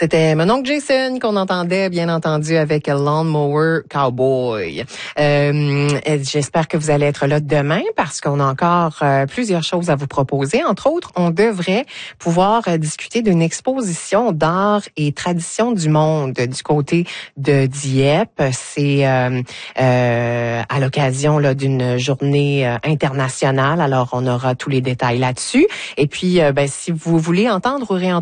C'était mon oncle Jason qu'on entendait, bien entendu, avec Lawnmower Cowboy. J'espère que vous allez être là demain parce qu'on a encore plusieurs choses à vous proposer. Entre autres, on devrait pouvoir discuter d'une exposition d'art et tradition du monde du côté de Dieppe. C'est à l'occasion là d'une journée internationale. Alors, on aura tous les détails là-dessus. Et puis, si vous voulez entendre ou réentendre